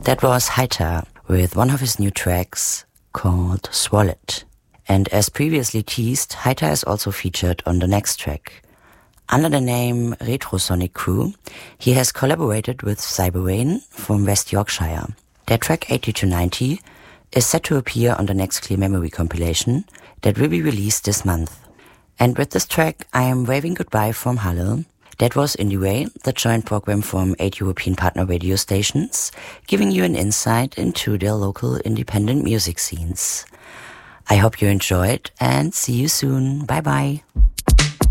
That was Haita with one of his new tracks called Swallowed. And as previously teased, Haita is also featured on the next track. Under the name Retrosonic Crew, he has collaborated with Cyberrain from West Yorkshire. Their track 80-90 is set to appear on the next Clear Memory compilation that will be released this month. And with this track, I am waving goodbye from Halle. That was IndieWay, the joint program from 8 European partner radio stations, giving you an insight into their local independent music scenes. I hope you enjoyed and see you soon. Bye bye.